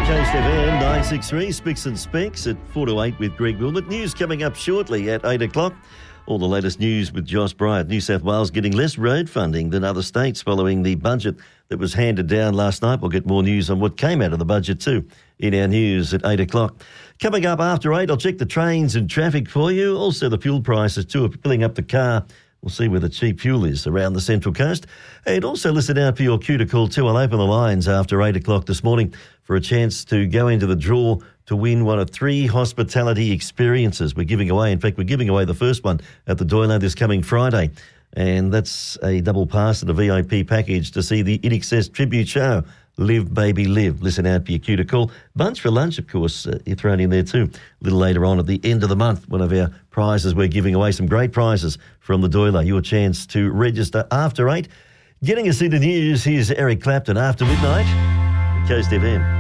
Coast FM 963, Spicks and Specs at 4 to 8 with Greg Wilmot. News coming up shortly at 8 o'clock. All the latest news with Josh Bryant. New South Wales getting less road funding than other states following the budget that was handed down last night. We'll get more news on what came out of the budget too in our news at 8 o'clock. Coming up after 8, I'll check the trains and traffic for you. Also the fuel prices too. If you're filling up the car, we'll see where the cheap fuel is around the Central Coast. And also listen out for your cue to call too. I'll open the lines after 8 o'clock this morning for a chance to go into the draw to win one of 3 hospitality experiences we're giving away. In fact, we're giving away the first one at the Doylo this coming Friday. And that's a double pass and a VIP package to see the INXS tribute show, Live Baby Live. Listen out for your cue to call. Bunch for lunch, of course, you're thrown in there too. A little later on at the end of the month, one of our prizes we're giving away, some great prizes from the Doylo. Your chance to register after 8. Getting us into news, here's Eric Clapton after midnight. Coast FM.